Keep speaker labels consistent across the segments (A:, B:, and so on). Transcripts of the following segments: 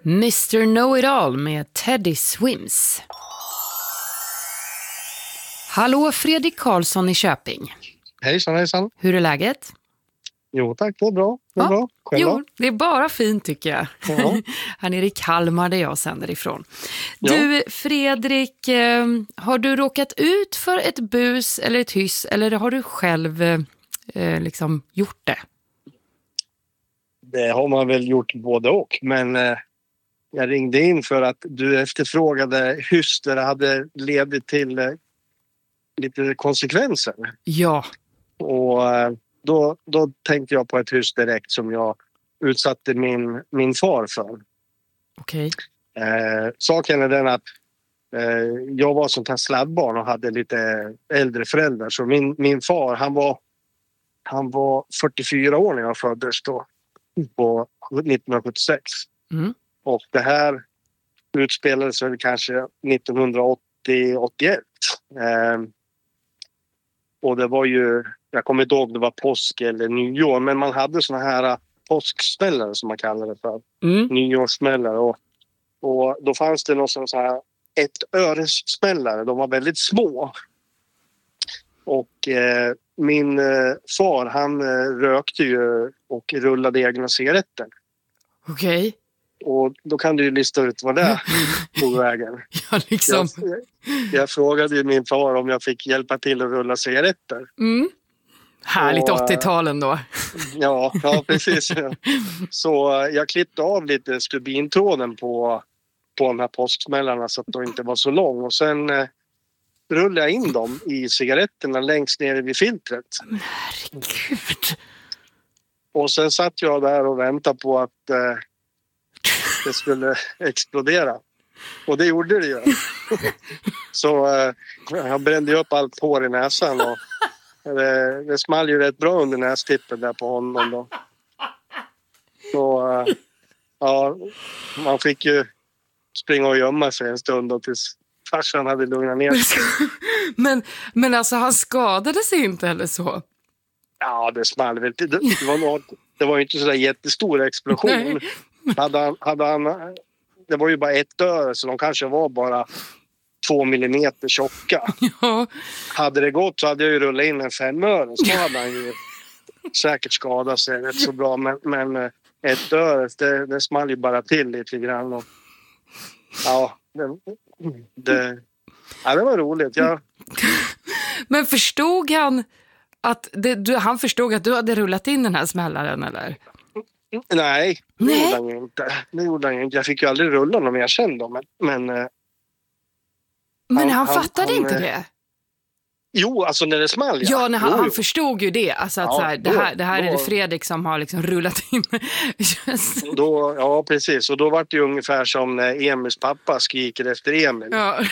A: Mr. Know-It-All med Teddy Swims. Hallå, Fredrik Karlsson i Köping.
B: Hejsan, hejsan.
A: Hur är läget?
B: Jo tack, det är bra. Bra.
A: Jo, det är bara fint tycker jag.
B: Ja.
A: Här nere i Kalmar där jag sänder ifrån.
B: Ja.
A: Du, Fredrik, har du råkat ut för ett bus eller ett hyss eller har du själv liksom gjort det?
B: Det har man väl gjort både och, men jag ringde in för att du efterfrågade hyss där det hade ledit till lite konsekvenser.
A: Ja.
B: Och då tänkte jag på ett hyss direkt som jag utsatte min far för.
A: Okej.
B: Saken är den att jag var sånt här sladdbarn och hade lite äldre föräldrar. Så min far, han var 44 år när jag föddes då, på 1976. Mm. Och det här utspelades väl kanske 1980-81. Och det var ju, jag kommer inte ihåg om det var påsk eller nyår, men man hade såna här påsksmällare som man kallar det för. Nyårssmällare. Och då fanns det någon sån här 1-öressmällare. De var väldigt små. Och min far, han rökte ju och rullade egna cigaretter.
A: Okej.
B: Och då kan du ju lista ut vad det är på vägen.
A: Ja, liksom.
B: Jag frågade ju min far om jag fick hjälpa till att rulla cigaretter.
A: Mm. Härligt 80-talen då.
B: Ja, precis. Så jag klippte av lite stubintråden på de här påsksmällarna så att de inte var så lång. Och sen rullade jag in dem i cigaretterna längst ner vid filtret.
A: Herregud.
B: Och sen satt jag där och väntade på att det skulle explodera. Och det gjorde det ju. Så jag brände upp allt hår i näsan och det small ju rätt bra under nästippen där på honom då. Så ja, man fick ju springa och gömma sig en stund då tills farsan hade lugnat ner sig.
A: Men alltså han skadade sig inte eller så?
B: Ja, det small väl. Det var ju inte så där jättestor explosion. Nej. Hade han, det var ju bara 1 öre så de kanske var bara 2 millimeter tjocka. Ja. Hade det gått så hade jag ju rullat in en 5 öre så hade han ju säkert skadat sig rätt så bra. Men 1 öre, det small ju bara till lite grann. Och, ja, det var roligt.
A: Men förstod han att han förstod att du hade rullat in den här smällaren eller?
B: Nej, det gjorde han ju inte. Jag fick ju aldrig rulla någon mer sen då. Men
A: han fattade inte det?
B: Jo, alltså när det small.
A: Ja, när han förstod ju det. Alltså att så här, det här är det Fredrik som har liksom rullat in.
B: Då, ja, precis. Och då var det ju ungefär som när Emils pappa skriker efter Emil. Ja.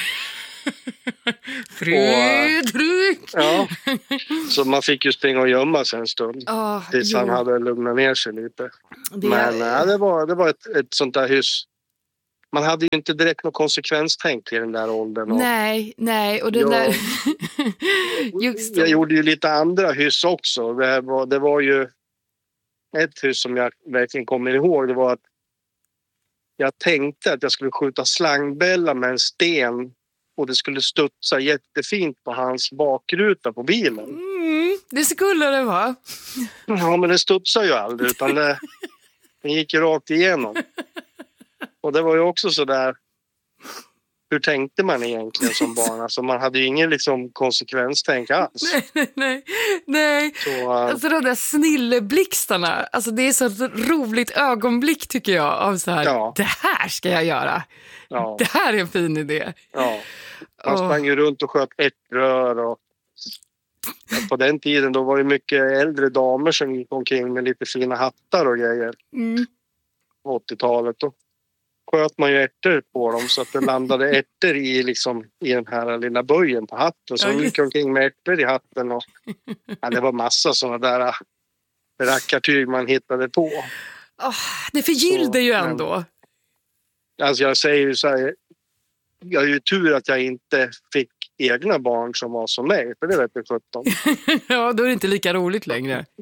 A: Fredrik!
B: Ja, så man fick ju springa och gömma sig en stund tills han hade lugnat ner sig lite. Men det var ett sånt där hyss. Man hade ju inte direkt någon konsekvenstänk i den där åldern.
A: Nej. Och den där... Just
B: jag gjorde ju lite andra hyss också. Det var ju ett hyss som jag verkligen kommer ihåg. Det var att jag tänkte att jag skulle skjuta slangbälla med en sten och det skulle studsa jättefint på hans bakruta på bilen.
A: Det skulle det vara.
B: Ja, men det studsade ju aldrig utan den gick ju rakt igenom. Och det var ju också så där, hur tänkte man egentligen som barn? Alltså man hade ju ingen liksom konsekvenstänk alls.
A: Nej. Så, alltså de där snilleblixtarna, alltså det är så ett roligt ögonblick tycker jag av så här, det här ska jag göra. Ja. Det här är en fin idé.
B: Ja, man sprang ju runt och sköt äpprör och på den tiden då var det mycket äldre damer som gick omkring med lite fina hattar och grejer. På 80-talet då sköt man ju ärtor på dem så att det landade ärtor i den här lilla böjen på hatten. Så de gick omkring med ärtor i hatten och det var massa sådana där rackartyg man hittade på.
A: Det förgyllde ju ändå.
B: Alltså jag säger ju så här, jag är ju tur att jag inte fick egna barn som var som mig, för det vet jag 17.
A: Ja, då är det inte lika roligt längre.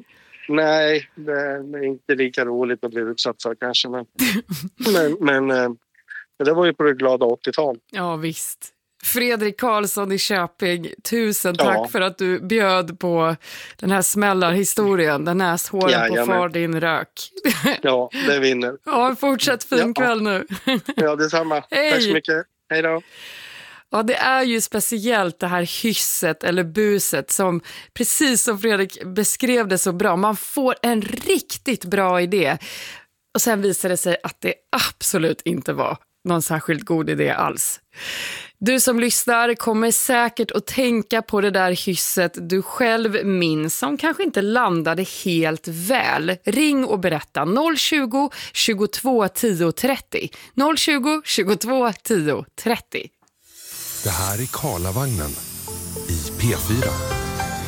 B: Nej, det är inte lika roligt att bli utsatt för kanske. Men det var ju på det glada 80-tal.
A: Ja, visst. Fredrik Karlsson i Köping, tusen tack för att du bjöd på den här smällarhistorien. Den näshåren på far din rök.
B: Ja, det vinner.
A: Ja, fortsätt fin kväll nu.
B: Ja, detsamma.
A: Hej.
B: Tack så mycket. Hej då.
A: Ja, det är ju speciellt det här hysset eller buset som, precis som Fredrik beskrev det så bra, man får en riktigt bra idé. Och sen visar det sig att det absolut inte var någon särskilt god idé alls. Du som lyssnar kommer säkert att tänka på det där hysset du själv minns som kanske inte landade helt väl. Ring och berätta 020 22 10 30. 020 22 10 30.
C: Det här är Karlavagnen i P4.